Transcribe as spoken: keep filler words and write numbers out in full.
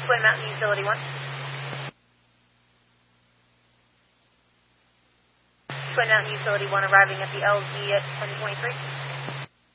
Twin Mountain Utility one. Twin Mountain Utility one arriving at the L Z at ten twenty-three.